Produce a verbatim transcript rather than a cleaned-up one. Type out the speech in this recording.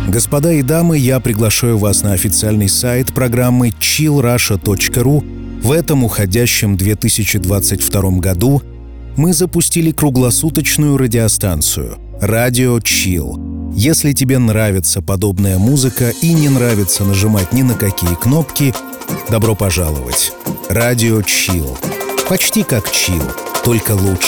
Господа и дамы, я приглашаю вас на официальный сайт программы чил раша точка ру. В этом уходящем две тысячи двадцать втором году мы запустили круглосуточную радиостанцию «Радио Чил». Если тебе нравится подобная музыка и не нравится нажимать ни на какие кнопки, добро пожаловать. «Радио Чил». Почти как чил, только лучше.